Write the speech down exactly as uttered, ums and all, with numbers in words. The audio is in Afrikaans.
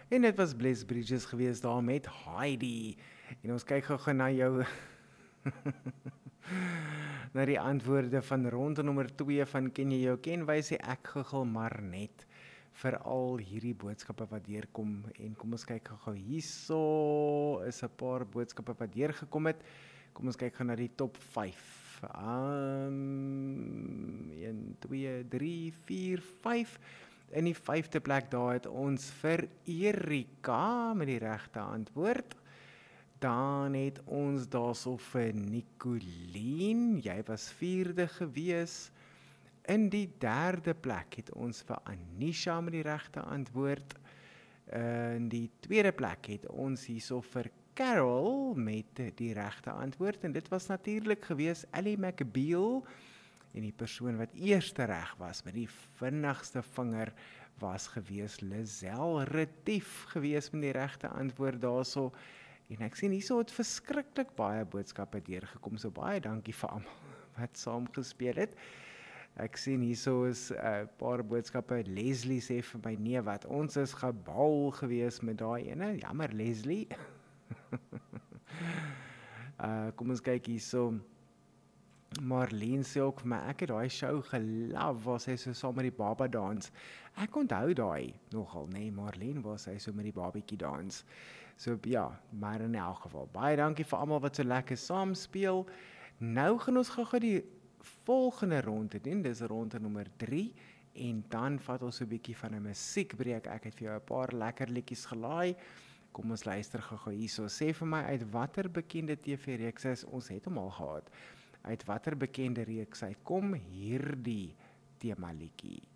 En dit was Bless Bridges gewees daar met Heidi. En ons kyk gou na jou na die antwoorde van ronde nommer twee van Ken jy jou ken, wys ek gegil maar net vir al hierdie boodskappe wat deurkom. En kom ons kyk gou hierso is 'n paar boodskappe wat deurgekom het. Kom ons kyk gou na die top vyf. Um, een, twee, drie, vier, vyf. In die vyfde plek daar het ons vir Erika met die regte antwoord. Dan het ons daarso vir Nicolien, jy was vierde gewees. In die derde plek het ons vir Anisha met die regte antwoord. In die tweede plek het ons hierso vir Carol met die regte antwoord. En dit was natuurlik gewees Ellie McBeal. En die persoon wat eerste reg was met die vinnigste vinger was gewees Lizelle Retief gewees met die regte antwoord daarso. En ek sien hierso het verskriklik baie boodskappe deurgekom. So baie dankie vir almal wat saam gespeel het. Ek sien hierso is 'n uh, paar boodskappe. Leslie sê vir my nee wat, ons is gebal gewees met daai ene. Jammer Leslie. uh, kom ons kyk hierso. Marlene sê ook vir my, ek het daai show gelove waar sy so saam met die baba dans. Ek onthou daai nogal, nee, Marlene waar sy so met die babietjie dans. So ja, maar in elk geval, baie dankie vir almal wat so lekker saam speel. Nou gaan ons gou die volgende ronde doen, dis ronde nommer drie, en dan vat ons so 'n bietjie van 'n musiekbreek. Ek het vir jou 'n paar lekker liedjies gelaai. Kom ons luister gou hierso. Sê vir my uit watter bekende T V-reeks is ons het hom al gehad. Uit watter bekende reeks uitkom hierdie tema liedjie?